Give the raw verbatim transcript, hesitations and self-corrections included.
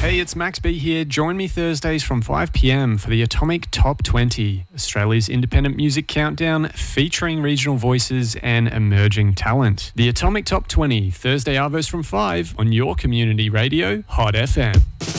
Hey, it's Max B here. Join me Thursdays from five p m for the Atomic Top twenty, Australia's independent music countdown featuring regional voices and emerging talent. The Atomic Top twenty, Thursday Arvos from five on your community radio, Hot F M.